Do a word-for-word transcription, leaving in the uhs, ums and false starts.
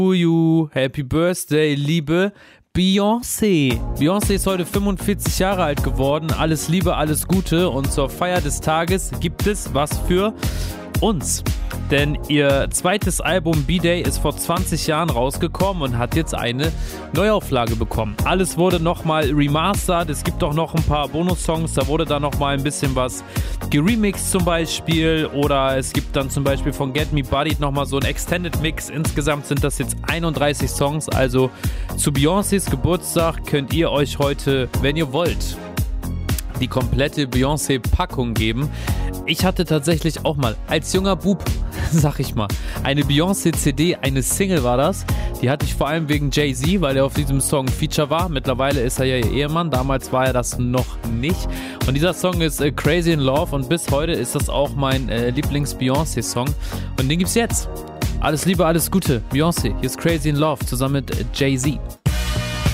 To you, Happy Birthday, liebe Beyoncé. Beyoncé ist heute fünfundvierzig Jahre alt geworden. Alles Liebe, alles Gute. Und zur Feier des Tages gibt es was für uns. Denn ihr zweites Album B-Day ist vor zwanzig Jahren rausgekommen und hat jetzt eine Neuauflage bekommen. Alles wurde nochmal remastert. Es gibt auch noch ein paar Bonus-Songs. Da wurde dann nochmal ein bisschen was geremixed zum Beispiel. Oder es gibt dann zum Beispiel von Get Me Buddied nochmal so ein Extended Mix. Insgesamt sind das jetzt einunddreißig Songs. Also zu Beyoncés Geburtstag könnt ihr euch heute, wenn ihr wollt, die komplette Beyoncé-Packung geben. Ich hatte tatsächlich auch mal als junger Bub, sag ich mal, eine Beyoncé-C D, eine Single war das. Die hatte ich vor allem wegen Jay-Z, weil er auf diesem Song Feature war. Mittlerweile ist er ja ihr Ehemann, damals war er das noch nicht. Und dieser Song ist äh, Crazy in Love und bis heute ist das auch mein äh, Lieblings-Beyoncé-Song. Und den gibt's jetzt. Alles Liebe, alles Gute. Beyoncé, hier ist Crazy in Love zusammen mit äh, Jay-Z.